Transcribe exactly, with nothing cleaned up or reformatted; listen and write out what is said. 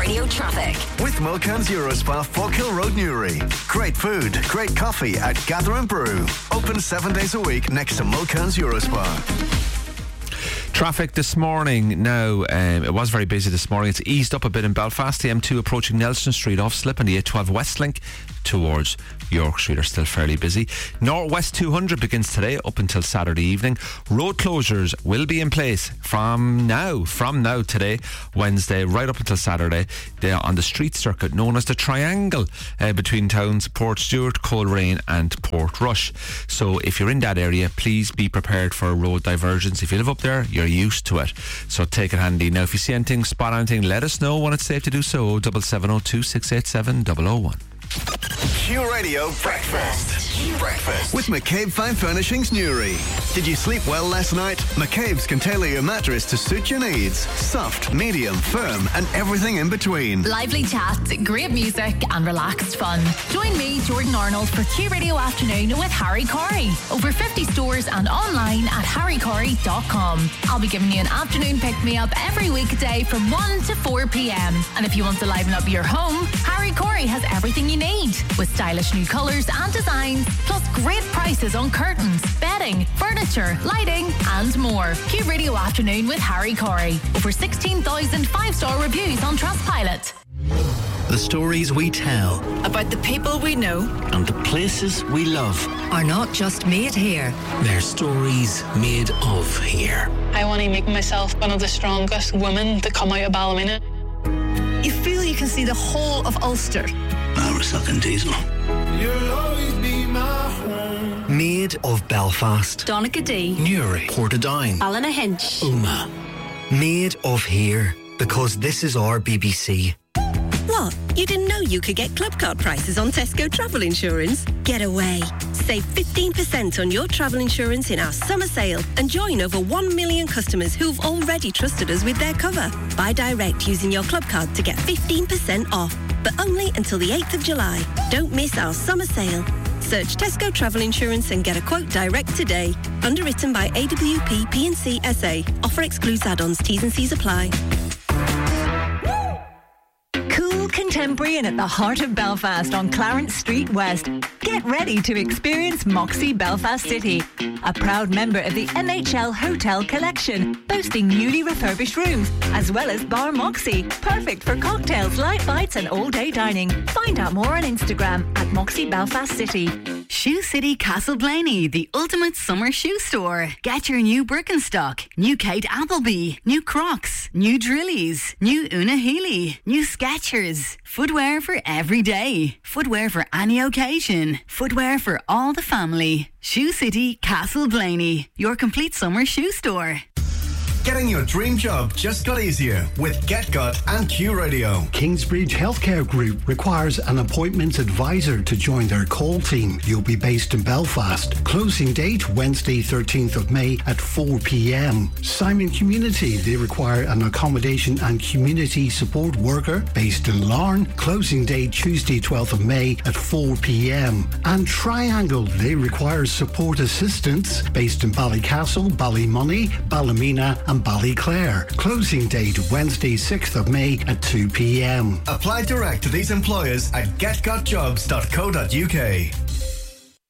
Radio traffic. With Mulcairn's Eurospa, Falkhill Road, Newry. Great food, great coffee at Gather and Brew. Open seven days a week next to Mulcairn's Eurospa. Traffic this morning now, um, it was very busy this morning. It's eased up a bit in Belfast. The M two approaching Nelson Street off slip, and the A twelve West Link towards York Street are still fairly busy. Northwest two hundred begins today up until Saturday evening. Road closures will be in place from now, from now today, Wednesday, right up until Saturday. They're on the street circuit known as the Triangle uh, between towns Portstewart, Coleraine and Portrush. So if you're in that area, please be prepared for road diversions. If you live up there, you're used to it, so take it handy. Now if you see anything, spot anything, let us know when it's safe to do so. oh seven seven oh two six eight seven oh oh one. Q Radio Breakfast. Q Breakfast with McCabe Fine Furnishings, Newry. Did you sleep well last night? McCabe's can tailor your mattress to suit your needs. Soft, medium, firm and everything in between. Lively chat, great music and relaxed fun. Join me, Jordan Arnold, for Q Radio Afternoon with Harry Corey. Over fifty stores and online at harry corey dot com. I'll be giving you an afternoon pick-me-up every weekday from one to four p.m. And if you want to liven up your home, Harry Corey has everything you need, with stylish new colours and designs, plus great prices on curtains, bedding, furniture, lighting and more. Q Radio Afternoon with Harry Corey. Over sixteen thousand five-star reviews on Trustpilot. The stories we tell about the people we know and the places we love are not just made here. They're stories made of here. I want to make myself one of the strongest women to come out of Ballymena. You feel you can see the whole of Ulster. Marisuk and Diesel. You'll always be my home. Made of Belfast, Donaghadee, Newry, Portadown, Ballynahinch, Uma. Made of here, because this is our B B C. What? You didn't know you could get club card prices on Tesco travel insurance? Get away. Save fifteen percent on your travel insurance in our summer sale and join over one million customers who've already trusted us with their cover. Buy direct using your club card to get fifteen percent off, but only until the eighth of July. Don't miss our summer sale. Search Tesco Travel Insurance and get a quote direct today. Underwritten by A W P P and C S A. Offer excludes add-ons. T's and C's apply. Cool, contemporary and at the heart of Belfast on Clarence Street West. Get ready to experience Moxie Belfast City, a proud member of the M H L Hotel Collection, boasting newly refurbished rooms, as well as Bar Moxie, perfect for cocktails, light bites and all-day dining. Find out more on Instagram at Moxie Belfast City. Shoe City Castleblaney, the ultimate summer shoe store. Get your new Birkenstock, new Kate Appleby, new Crocs, new Drillies, new Una Healy, new Skechers. Footwear for every day. Footwear for any occasion. Footwear for all the family. Shoe City Castleblaney, your complete summer shoe store. Getting your dream job just got easier with GetGut and Q Radio. Kingsbridge Healthcare Group requires an appointment advisor to join their call team. You'll be based in Belfast. Closing date Wednesday thirteenth of May at four p.m. Simon Community, they require an accommodation and community support worker based in Larne. Closing date Tuesday twelfth of May at four p.m. And Triangle, they require support assistants based in Ballycastle, Ballymoney, Ballymena and Ballyclare. Closing date Wednesday sixth of May at two p.m. Apply direct to these employers at get got jobs dot co dot uk.